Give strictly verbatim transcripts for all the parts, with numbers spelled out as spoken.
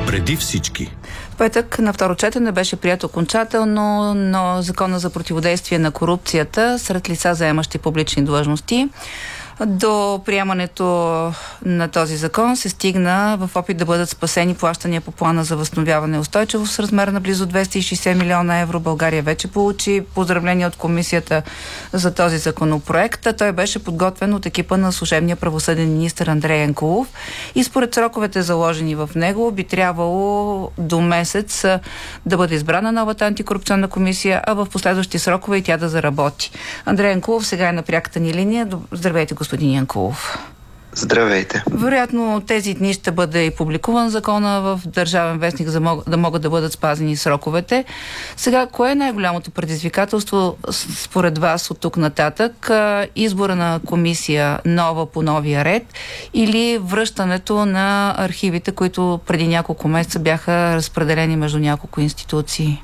Преди всички. В петък на второ четене беше прието окончателно но Закона за противодействие на корупцията сред лица, заемащи публични длъжности. До приемането на този закон се стигна в опит да бъдат спасени плащания по плана за възстановяване и устойчивост с размер на близо двеста и шейсет милиона евро. България вече получи поздравления от комисията за този законопроект. Той беше подготвен от екипа на служебния правосъден министър Андрей Янкулов и според сроковете заложени в него би трябвало до месец да бъде избрана новата антикорупционна комисия, а в последващи срокове и тя да заработи. Андрей Янкулов сега е на пряката ни линия. Здравейте, господин господин Янкулов. Здравейте. Вероятно тези дни ще бъде и публикуван закона в Държавен вестник, за да могат да бъдат спазени сроковете. Сега, кое е най-голямото предизвикателство според вас от тук нататък? Избора на комисия нова по новия ред или връщането на архивите, които преди няколко месеца бяха разпределени между няколко институции?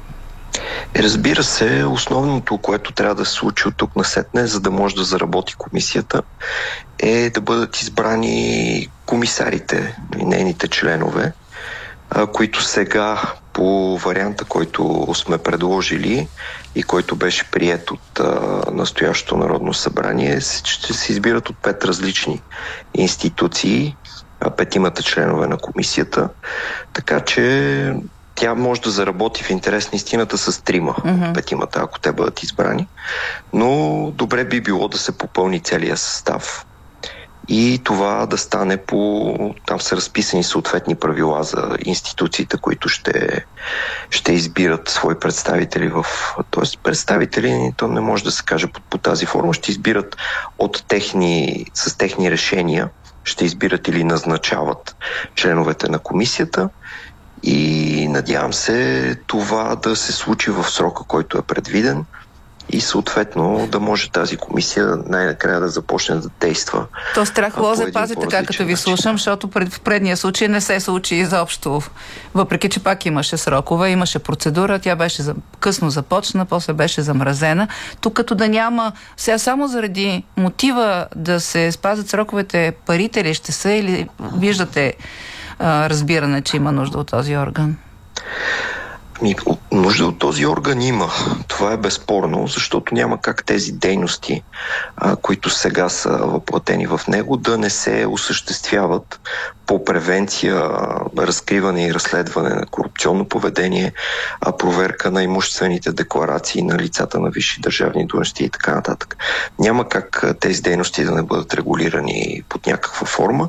Разбира се, основното, което трябва да се случи от тук насетне, за да може да заработи комисията, е да бъдат избрани комисарите и нейните членове, които сега по варианта, който сме предложили и който беше приет от настоящото Народно събрание, ще се избират от пет различни институции, петимата членове на комисията, така че тя може да заработи в интерес на истината с трима mm-hmm. от петимата, ако те бъдат избрани. Но добре би било да се попълни целият състав и това да стане по... Там са разписани съответни правила за институциите, които ще, ще избират свои представители в... Тоест представители, то не може да се каже по, по тази форма, ще избират от техни... с техни решения, ще избират или назначават членовете на комисията. И надявам се това да се случи в срока, който е предвиден и съответно да може тази комисия най-накрая да започне да действа. То страх лозе пази така, като ви слушам, защото пред, в предния случай не се случи изобщо. Въпреки, че пак имаше срокове, имаше процедура, тя беше за, късно започна, после беше замразена. Тук като да няма, сега само заради мотива да се спазят сроковете, парите ли ще са или виждате разбиране, че има нужда от този орган? Нужда от този орган има. Това е безспорно, защото няма как тези дейности, а, които сега са въплатени в него, да не се осъществяват по превенция, разкриване и разследване на корупционно поведение, а проверка на имуществените декларации на лицата на висши държавни длъжности и така нататък. Няма как тези дейности да не бъдат регулирани под някаква форма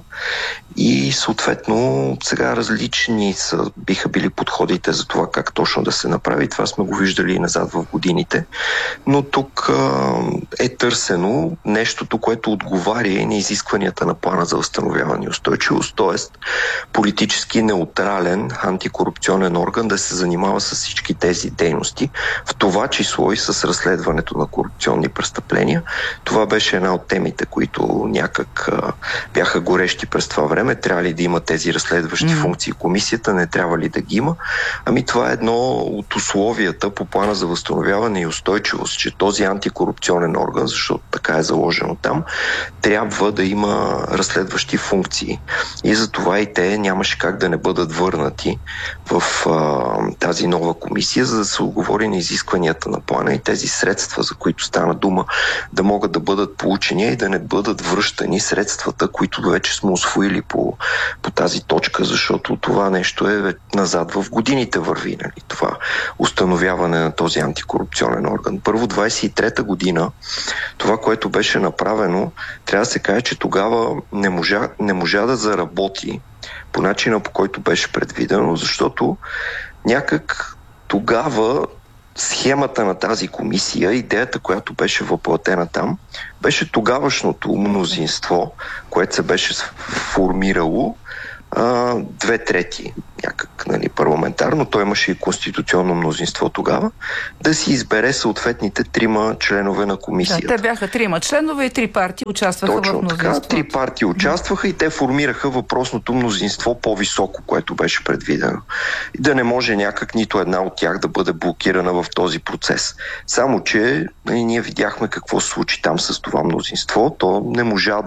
и съответно сега различни са, биха били подходите за това как точно да се направи. Това сме го виждали и назад в годините, но тук а, е търсено нещото, което отговаря и на изискванията на плана за възстановяване и устойчивост, т.е. политически неутрален антикорупционен орган да се занимава с всички тези дейности, в това число и с разследването на корупционни престъпления. Това беше една от темите, които някак а, бяха горещи през това време. Трябва ли да има тези разследващи mm. функции комисията, не трябва ли да ги има? Ами това е едно от условията по плана за възстановяване и устойчивост, че този антикорупционен орган, защото така е заложено там, трябва да има разследващи функции. И за това и те нямаше как да не бъдат върнати в а, тази нова комисия, за да се отговори на изискванията на плана и тези средства, за които стана дума, да могат да бъдат получени и да не бъдат връщани средствата, които вече сме усвоили по, по тази точка, защото това нещо е назад в годините върви, нали? Това установяване на този антикорупционен орган. Първо, двадесет и трета година, това, което беше направено, трябва да се каже, че тогава не можа, не можа да заработи по начина, по който беше предвидено, защото някак тогава схемата на тази комисия, идеята, която беше въплатена там, беше тогавашното мнозинство, което се беше формирало а, две трети някак, нали, парламентарно, той имаше и конституционно мнозинство тогава, да си избере съответните трима членове на комисията. Да, те бяха трима членове и три партии участваха Точно в мнозинството. Точно така, три партии участваха и те формираха въпросното мнозинство по-високо, което беше предвидено. И да не може някак нито една от тях да бъде блокирана в този процес. Само, че нали, ние видяхме какво се случи там с това мнозинство, то не можа да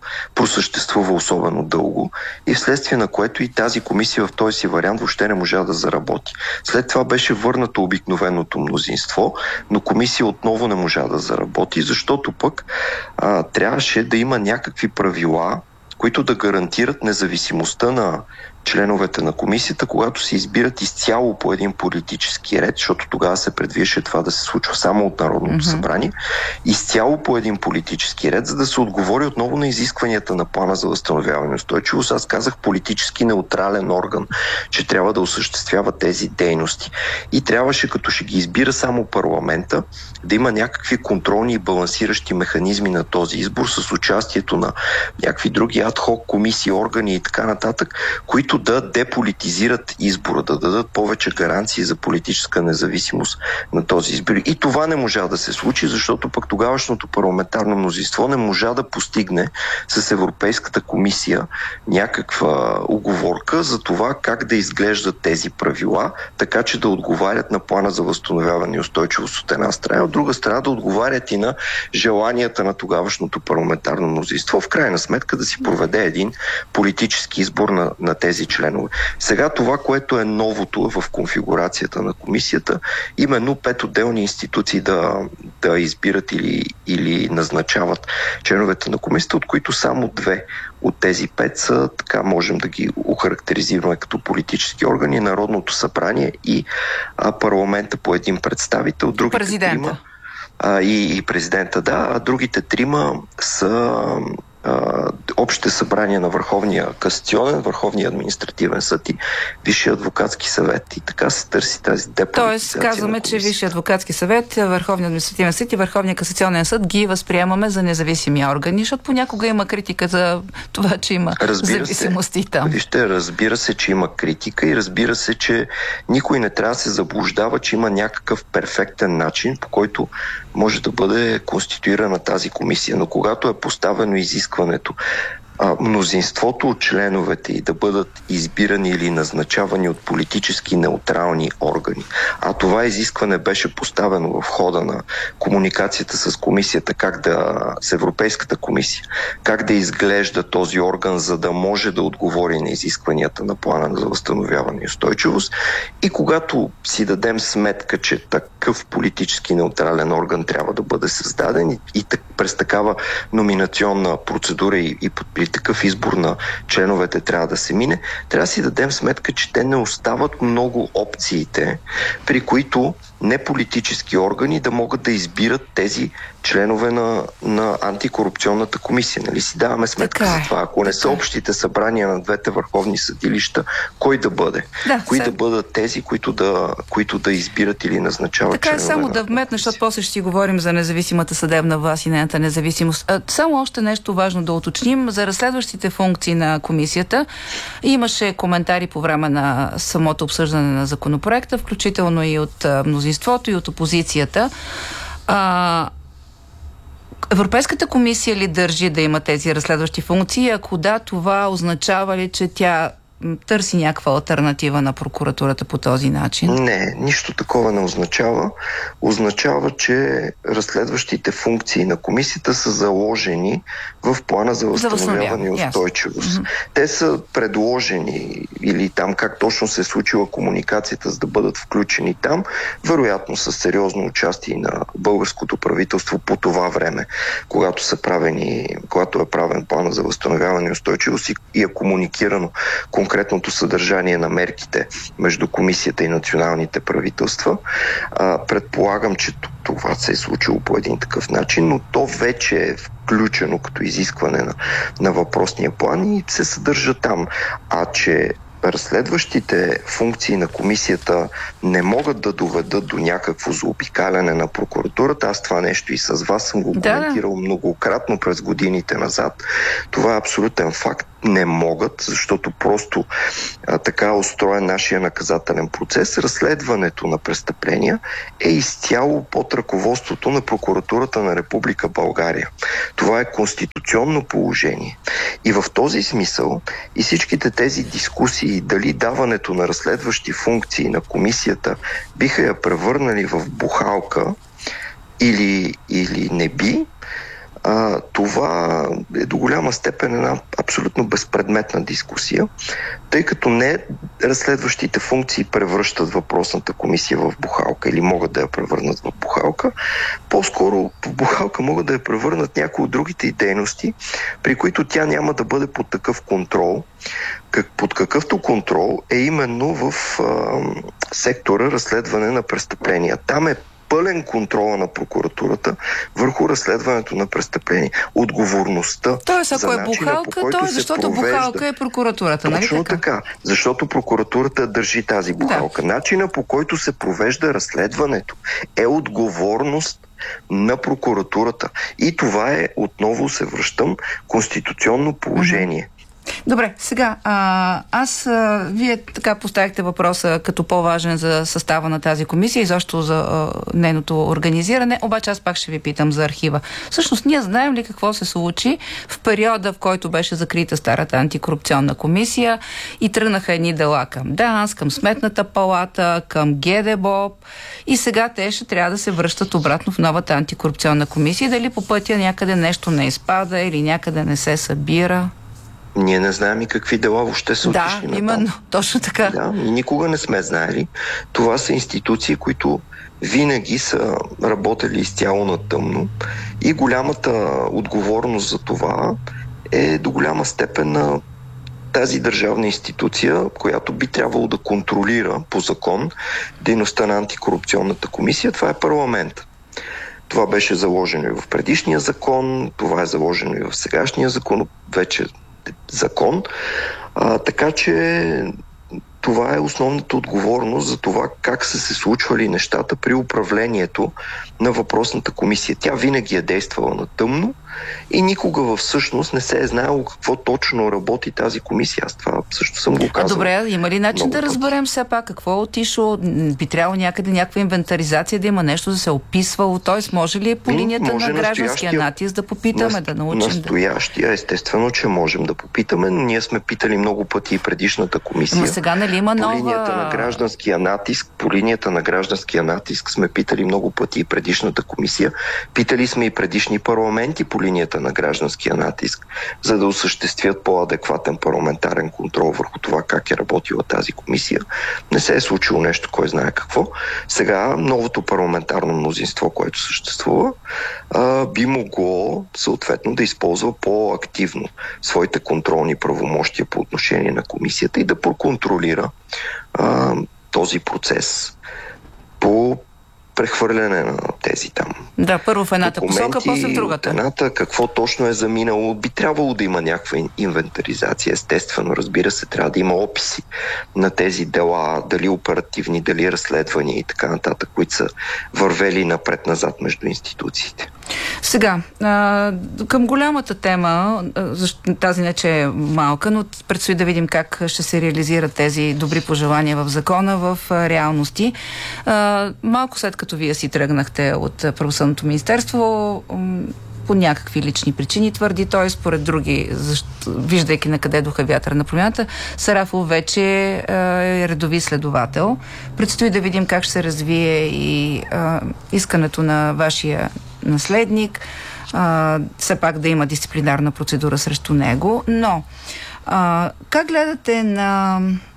просъществува особено дълго и вследствие на което и тази комисия в този си вариант въобще не можа да заработи. След това беше върнато обикновеното мнозинство, но комисия отново не можа да заработи, защото пък а, трябваше да има някакви правила, които да гарантират независимостта на членовете на комисията, когато се избират изцяло по един политически ред, защото тогава се предвиждаше това да се случва само от Народното mm-hmm. събрание, изцяло по един политически ред, за да се отговори отново на изискванията на плана за възстановяване и устойчивост. Аз казах политически неутрален орган, че трябва да осъществява тези дейности. И трябваше, като ще ги избира само парламента, да има някакви контролни и балансиращи механизми на този избор с участието на някакви други адхок комисии, органи и така нататък, които да деполитизират избора, да дадат повече гаранции за политическа независимост на този избор. И това не можа да се случи, защото пък тогавашното парламентарно мнозинство не можа да постигне с Европейската комисия някаква уговорка за това как да изглеждат тези правила, така че да отговарят на плана за възстановяване и устойчивост от една страна, от друга страна да отговарят и на желанията на тогавашното парламентарно мнозинство, в крайна сметка да си проведе един политически избор на, на тези членове. Сега това, което е новото в конфигурацията на комисията, именно пет отделни институции да, да избират или, или назначават членовете на комисията, от които само две от тези пет са, така можем да ги охарактеризираме като политически органи, Народното събрание и а, парламента по един представител. Другите президента. Трима, а, и, и президента, да, а другите трима са общите събрания на Върховния касационен, Върховния административен съд и Висшия адвокатски съвет. И така се търси тази деполитизация. Тоест, казваме, че Висшия адвокатски съвет, Върховния административен съд и Върховния касационен съд ги възприемаме за независими органи, защото понякога има критика за това, че има зависимости там. Вижте, разбира се, че има критика и разбира се, че никой не трябва да се заблуждава, че има някакъв перфектен начин, по който може да бъде конституирана тази комисия. Но когато е поставено изискването а, мнозинството от членовете и да бъдат избирани или назначавани от политически неутрални органи, а това изискване беше поставено в хода на комуникацията с комисията, как да, с Европейската комисия, как да изглежда този орган, за да може да отговори на изискванията на плана за възстановяване и устойчивост. И когато си дадем сметка, че такъв политически неутрален орган трябва да бъде създаден и, и так, през такава номинационна процедура и, и при такъв избор на членовете трябва да се мине, трябва да си дадем сметка, че те не остават много опциите, при които неполитически органи да могат да избират тези членове на, на антикорупционната комисия. Нали си даваме сметка така за това? Ако не са общите събрания на двете върховни съдилища, кой да бъде? Да, кои се... да бъдат тези, които да, които да избират или назначават така членове? Така е, само на да вметна, защото после ще си говорим за независимата съдебна власт и нейната независимост. Само още нещо важно да уточним. За разследващите функции на комисията имаше коментари по време на самото обсъждане на законопроекта, включително и от мнозинството, и от опозицията. А, Европейската комисия ли държи да има тези разследващи функции? Ако да, това означава ли, че тя търси някаква алтернатива на прокуратурата по този начин? Не, нищо такова не означава. Означава, че разследващите функции на комисията са заложени в плана за възстановяване и устойчивост. Yes. Те са предложени или там как точно се е случила комуникацията, за да бъдат включени там, вероятно с сериозно участие на българското правителство по това време, когато са правени, когато е правен плана за възстановяване и устойчивост и, и е комуникирано конкретното съдържание на мерките между комисията и националните правителства. А, предполагам, че това се е случило по един такъв начин, но то вече е включено като изискване на, на въпросния план и се съдържа там. А че разследващите функции на комисията не могат да доведат до някакво заобикаляне на прокуратурата. Аз това нещо и с вас съм го да. коментирал многократно през годините назад. Това е абсолютен факт. Не могат, защото просто а, така е устроен нашия наказателен процес. Разследването на престъпления е изцяло под ръководството на прокуратурата на Република България. Това е конституционно положение. И в този смисъл и всичките тези дискусии дали даването на разследващи функции на комисията биха я превърнали в бухалка или, или не би, А, това е до голяма степен една абсолютно безпредметна дискусия, тъй като не разследващите функции превръщат въпросната комисия в бухалка или могат да я превърнат в бухалка. По-скоро в бухалка могат да я превърнат някои от другите дейности, при които тя няма да бъде под такъв контрол. Как, под какъвто контрол е именно в а, сектора разследване на престъпления. Там е пълен контрола на прокуратурата върху разследването на престъпления. Отговорността. Тоест, ако е бухалка, то е защото провежда... бухалка е прокуратурата, нали Точно така? така. Защото прокуратурата държи тази бухалка. Да. Начина, по който се провежда разследването, е отговорност на прокуратурата. И това е, отново се връщам, конституционно положение. Mm-hmm. Добре, сега, а, аз, а, вие така поставихте въпроса като по-важен за състава на тази комисия и защо за а, нейното организиране, обаче аз пак ще ви питам за архива. Всъщност, ние знаем ли какво се случи в периода, в който беше закрита старата антикорупционна комисия и тръгнаха едни дела към ДАНС, към Сметната палата, към ГДБОП и сега те ще трябва да се връщат обратно в новата антикорупционна комисия. Дали по пътя някъде нещо не изпада или някъде не се събира? Ние не знаем и какви дела въобще са да, отишли. Да, именно, натам. точно така. Да, и никога не сме знаели. Това са институции, които винаги са работили изцяло на тъмно и голямата отговорност за това е до голяма степен на тази държавна институция, която би трябвало да контролира по закон дейността на антикорупционната комисия. Това е парламент. Това беше заложено и в предишния закон, това е заложено и в сегашния закон, вече закон. А, така че това е основната отговорност за това как са се случвали нещата при управлението на въпросната комисия. Тя винаги е действала на тъмно и никога всъщност не се е знаело какво точно работи тази комисия. Аз това също съм го казал. А добре, има ли начин да разберем все пак какво е отишло? Би трябвало някъде някаква инвентаризация да има нещо да се описвало? Т.е. може ли по линията може на гражданския натиск да попитаме, на, да научим? Настоящия, да... естествено, че можем да попитаме, но ние сме питали много пъти и предишната комисия. Но сега нали има нова... По линията на гражданския натиск, по линията на гражданския натиск сме питали много пъти и предишната комисия. Питали сме и предишни парламенти по линията на гражданския натиск, за да осъществят по-адекватен парламентарен контрол върху това как е работила тази комисия. Не се е случило нещо, кой знае какво. Сега новото парламентарно мнозинство, което съществува, би могло съответно да използва по-активно своите контролни правомощия по отношение на комисията и да проконтролира а, този процес по прехвърляне на тези там. Да, първо в едната посока, после в другата. Едната, какво точно е заминало, би трябвало да има някаква инвентаризация. Естествено, разбира се, трябва да има описи на тези дела, дали оперативни, дали разследвания и така нататък, които са вървели напред-назад между институциите. Сега, а, към голямата тема, защо, тази не че е малка, но предстои да видим как ще се реализират тези добри пожелания в закона, в а, реалности. А, малко след като вие си тръгнахте от Правосъдното министерство, по някакви лични причини твърди той, според други, защо, виждайки на къде духа вятъра на промяната, Сарафов вече е редови следовател. Предстои да видим как ще се развие и а, искането на вашия наследник, а, все пак да има дисциплинарна процедура срещу него, но а, как гледате на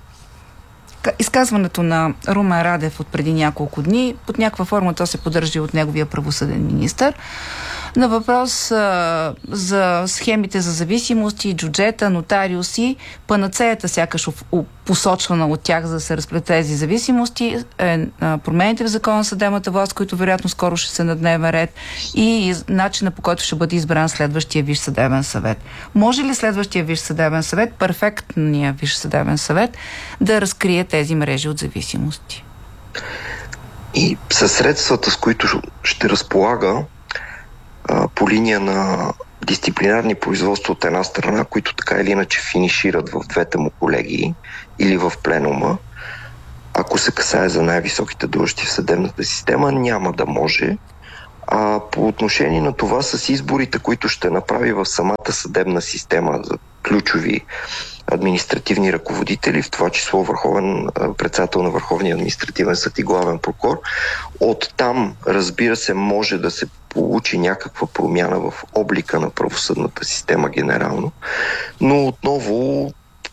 изказването на Румен Радев от преди няколко дни? Под някаква форма то се поддържа от неговия правосъден министър. На въпрос а, за схемите за зависимости, джуджета, нотариуси, панацеята сякаш посочвана от тях за да се разплете тези зависимости, е а, промените в закона на съдебната власт, които вероятно скоро ще се на дневен ред и из, начина по който ще бъде избран следващия Висш съдебен съвет. Може ли следващия Висш съдебен съвет, перфектния Висш съдебен съвет, да разкрие тези мрежи от зависимости? И със средствата, с които ще разполага по линия на дисциплинарни производства от една страна, които така или иначе финишират в двете му колегии или в пленума, ако се касае за най-високите длъжности в съдебната система, няма да може. А по отношение на това с изборите, които ще направи в самата съдебна система за ключови административни ръководители, в това число върховен председател на Върховния административен съд и главен прокурор. Оттам, разбира се, може да се получи някаква промяна в облика на правосъдната система генерално, но отново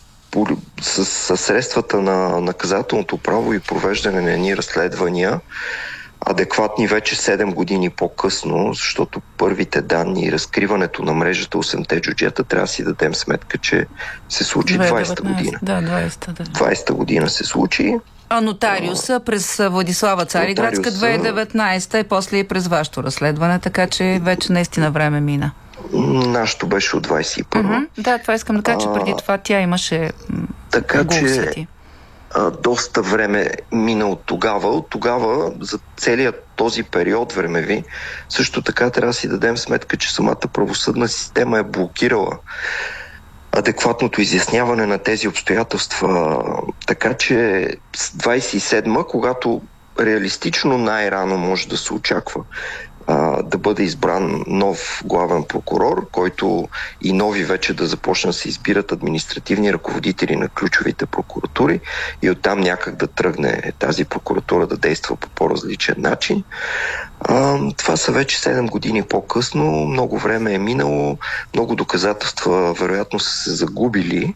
с, с средствата на наказателното право и провеждане на едни разследвания, адекватни вече седем години по-късно, защото първите данни и разкриването на мрежата осемте джуджета, трябва да си дадем сметка, че се случи двайсета година. Да, двайсета, да. двайсета година се случи. А нотариуса през Владислава Цариградска две хиляди и деветнайсета и после и през вашето разследване, така че вече наистина време мина. Нашето беше от двайсет и първа. Uh-huh. Да, това искам да кажа, че преди това тя имаше така че а, доста време мина от тогава. От тогава за целият този период времеви също така трябва да си дадем сметка, че самата правосъдна система е блокирала адекватното изясняване на тези обстоятелства. Така че с двайсет и седма, когато реалистично най-рано може да се очаква а, да бъде избран нов главен прокурор, който и нови вече да започнат да се избират административни ръководители на ключовите прокуратури и оттам някак да тръгне тази прокуратура да действа по по-различен начин. А, това са вече седем години по-късно, много време е минало, много доказателства вероятно са се загубили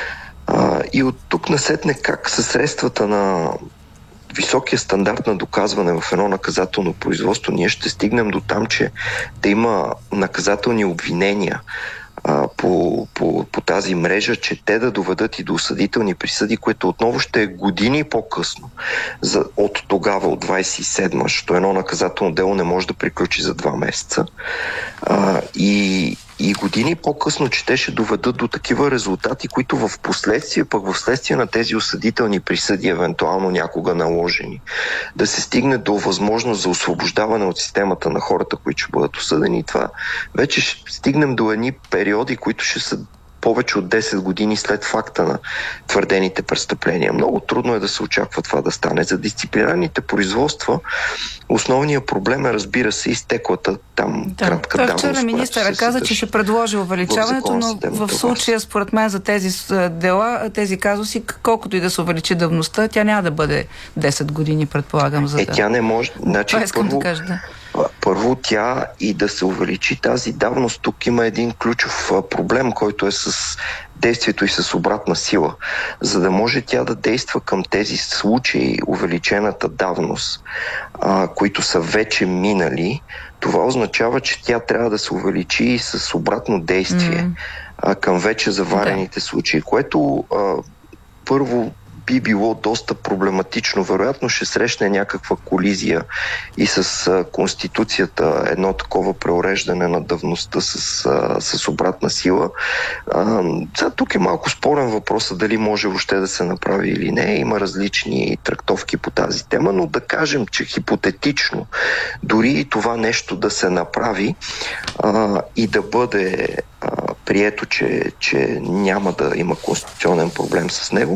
а, и от тук насетне как със средствата на високия стандарт на доказване в едно наказателно производство ние ще стигнем до там, че да има наказателни обвинения а, по, по, по тази мрежа, че те да доведат и до осъдителни присъди, което отново ще е години по-късно за, от тогава, от двайсет и седма, защото едно наказателно дело не може да приключи за два месеца. А, и И години по-късно, че те ще доведат до такива резултати, които в последствие, пък в следствие на тези осъдителни присъди, евентуално някога наложени, да се стигне до възможност за освобождаване от системата на хората, които ще бъдат осъдени. И това вече ще стигнем до едни периоди, които ще са повече от десет години след факта на твърдените престъпления. Много трудно е да се очаква това да стане. За дисциплинарните производства основният проблем е, разбира се, изтеклата там да, кратка давност. Вчера министъра каза, че ще предложи увеличаването, но в случая, според мен, за тези дела, тези казуси, колкото и да се увеличи давността, тя няма да бъде десет години, предполагам. За е, да... тя не може. Значи, това искам първо, да кажа, да. Първо тя и да се увеличи тази давност. Тук има един ключов проблем, който е с действието и с обратна сила. За да може тя да действа към тези случаи, увеличената давност, а, които са вече минали, това означава, че тя трябва да се увеличи и с обратно действие mm. а, към вече заварените да. случаи, което а, първо би било доста проблематично. Вероятно ще срещне някаква колизия и с а, Конституцията, едно такова преуреждане на давността с, а, с обратна сила. А, сега, тук е малко спорен въпросът дали може въобще да се направи или не. Има различни трактовки по тази тема, но да кажем, че хипотетично дори и това нещо да се направи а, и да бъде а, прието, че, че няма да има конституционен проблем с него,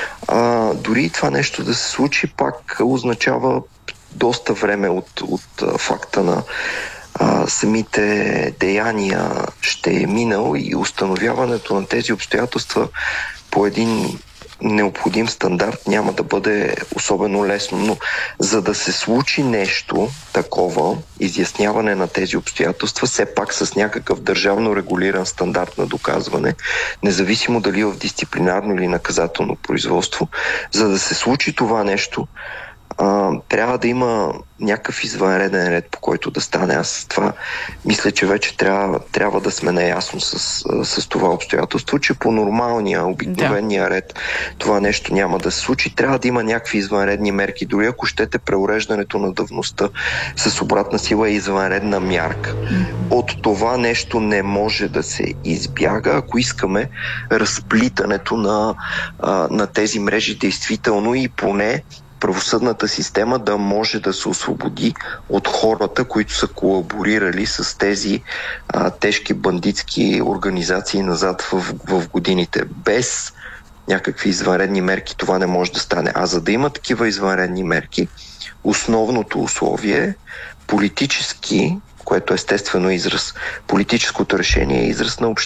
а, дори и това нещо да се случи, пак означава доста време от, от факта на а, самите деяния ще е минал и установяването на тези обстоятелства по един необходим стандарт няма да бъде особено лесно. Но за да се случи нещо такова, изясняване на тези обстоятелства, все пак с някакъв държавно регулиран стандарт на доказване, независимо дали в дисциплинарно или наказателно производство, за да се случи това нещо, а, трябва да има някакъв извънреден ред, по който да стане. Аз това мисля, че вече трябва, трябва да сме наясно с, с това обстоятелство, че по нормалния, обикновения да. ред това нещо няма да се случи. Трябва да има някакви извънредни мерки. Дори ако щете, преуреждането на давността с обратна сила е извънредна мярка. От това нещо не може да се избяга, ако искаме разплитането на, на тези мрежи действително и поне правосъдната система да може да се освободи от хората, които са колаборирали с тези а, тежки бандитски организации назад в, в годините. Без някакви извънредни мерки това не може да стане. А за да има такива извънредни мерки, основното условие е политически, което естествено е израз, политическото решение е израз на обществото.